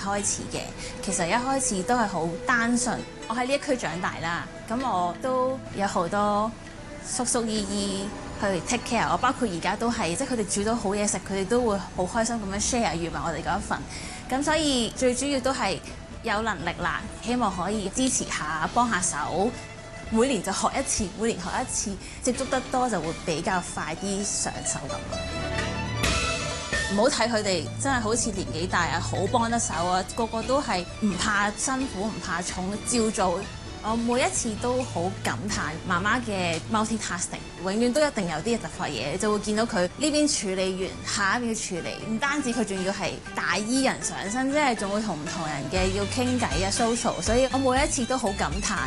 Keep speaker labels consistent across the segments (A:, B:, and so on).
A: 開始嘅。其實一開始都係好單純，我喺呢一區長大啦，咁我都有好多叔叔姨姨去 take care 我，包括而家都係，即係佢哋煮到好嘢食，佢哋都會好開心咁樣 share 預埋我哋嗰一份。咁所以最主要都係有能力啦，希望可以支持下，幫下手。每年就學一次，每年學一次，接觸得多就會比較快啲上手咁。唔好睇佢哋真係好似年紀大啊，好幫得手啊，個個都係唔怕辛苦，唔怕重，照做。我每一次都好感嘆媽媽嘅 multi-tasking， 永遠都一定有啲突發嘢，你就會見到佢呢邊處理完，下一邊要處理。唔單止佢仲要係大衣人上身，即係仲會同唔同人嘅要傾偈啊 social， 所以我每一次都好感嘆。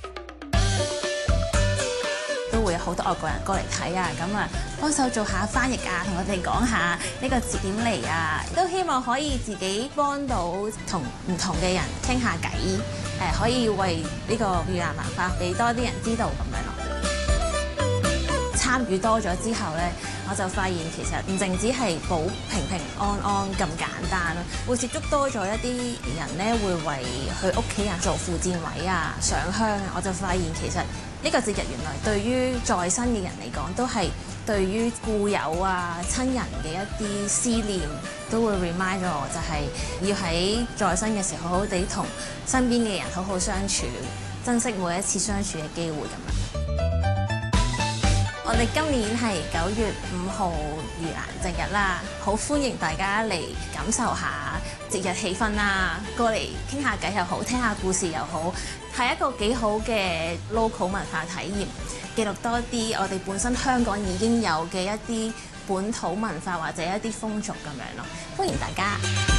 A: 都會有好多外國人過嚟睇啊，咁啊幫手做下翻譯啊，同我哋講下呢個字點嚟啊，都希望可以自己幫到同唔同嘅人傾下偈，可以為呢個越南文化俾多啲人知道咁樣咯。參與多咗之後呢，我就發現其實唔淨止係保平平安安咁簡單咯，會接觸多咗一啲人呢，會為佢屋企人做扶薦位啊、上香啊，我就發現其實呢個節日原來對於在生嘅人嚟講，都係對於故友啊、親人嘅一啲思念，都會 remind 咗我，就係要喺在生嘅時候好好地同身邊嘅人好好相處，珍惜每一次相處嘅機會咁樣。我哋今年係9月5號盂蘭正日啦，好歡迎大家嚟感受下節日氣氛啦，過嚟傾下偈又好，聽下故事又好，係一個幾好嘅 local 文化體驗，記錄多啲我哋本身香港已經有嘅一啲本土文化或者一啲風俗咁樣咯，歡迎大家。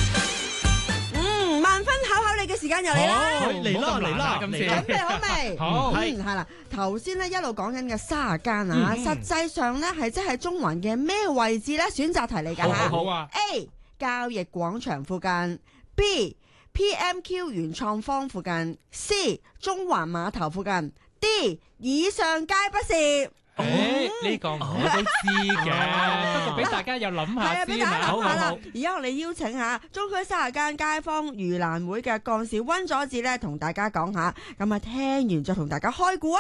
B: 萬分考考你嘅時間又嚟啦，
C: 嚟啦，
B: 準備好未？
C: 好，
B: 係啦。頭先咧一路講緊嘅30間啊，實際上咧係即係中環嘅咩位置咧？選擇題嚟㗎嚇。
C: 好啊。
B: A 交易廣場附近 ，B PMQ 原創坊附近 ，C 中環碼頭附近 ，D 以上皆不是。
C: 呢個我都知嘅，不過俾大家又諗下先啊。好好好。
B: 而家我哋邀請下中區30間街坊盂蘭會嘅幹事溫佐治咧，同大家講下。咁啊，聽完再同大家開估啊。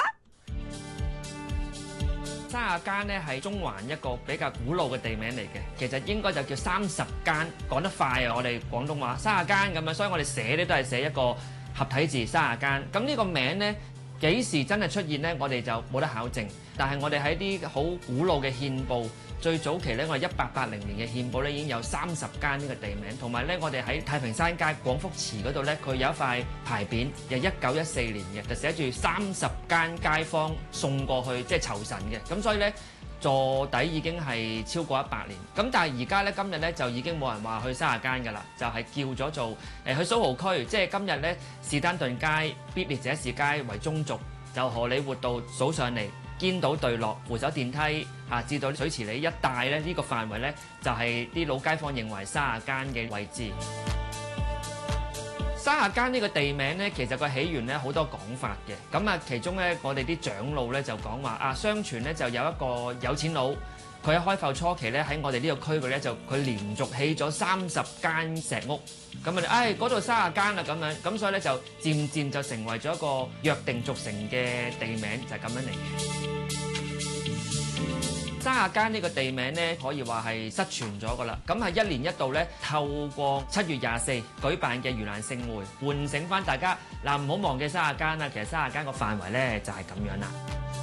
D: 30間呢係中環一個比較古老嘅地名嚟嘅，其實應該就叫30間，講得快啊！我哋廣東話30間咁樣，所以我哋寫呢都係寫一個合體字30間。咁呢個名呢，幾時真係出現呢？我哋就冇得考證。但係我哋喺啲好古老嘅憲報，最早期呢，我哋1880年嘅憲報呢已經有30間呢個地名，同埋呢，我哋喺太平山街廣福祠嗰度呢，佢有一塊牌匾，由1914年嘅，就寫住30間街坊送過去，即係酬神嘅。咁所以呢，座底已經係超過100年。咁但係而家呢，今日呢，就已經冇人話去30間㗎啦，就係叫咗做去蘇豪區，即係今日呢，士丹頓街、必列者士街為中軸，就荷里活道數上嚟。堅道對落扶手電梯至到水池里一帶咧，呢個範圍咧就係啲老街坊認為30間嘅位置。30間呢個地名咧，其實個起源咧好多講法嘅。咁啊，其中咧我哋啲長老咧就講話相傳咧就有一個有錢佬，佢喺開埠初期咧喺我哋呢個區域咧就佢連續起咗30間石屋。咁啊，嗰度30間啦咁樣，咁所以咧就漸漸就成為咗一個約定俗成嘅地名，就係咁樣嚟嘅。30間呢個地名咧，可以話係失傳咗噶啦。咁係1年1度咧，透過7月24舉辦嘅盂蘭勝會，喚醒翻大家嗱，唔好忘記30間啦。其實30間個範圍咧就係咁樣啦。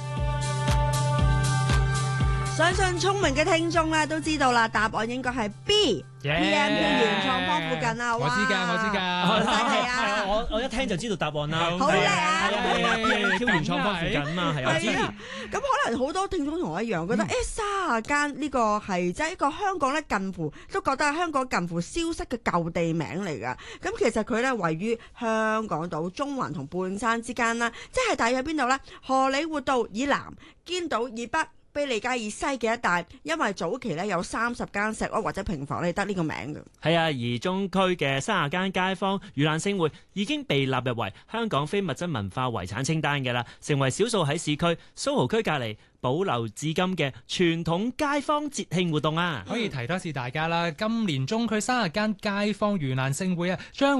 B: 相信聰明嘅聽眾咧都知道啦，答案應該係 B。PMQ 原創坊附近啊！
C: 我知㗎，
B: 係啊！
E: 我一聽就知道答案啦。
B: 好叻啊
E: ！PMQ 原創坊附近嘛，係啊，知。
B: 咁可能好多聽眾同我一樣，覺得30間呢個係即係一個香港咧近乎都覺得係香港近乎消失嘅舊地名嚟㗎。咁其實佢咧位於香港島中環同半山之間啦，即係大約邊度咧？荷里活道以南、堅道以北、卑利街以西嘅一帶，因為早期咧有30間石屋或者平房咧得呢個名嘅。
E: 係啊，而中區嘅30間街坊盂蘭勝會已經被納入為香港非物質文化遺產清單嘅啦，成為少數喺市區蘇豪區隔離保留至今嘅傳統街坊節慶活動啊！
C: 可以提多次大家啦，今年中區30間街坊盂蘭勝會將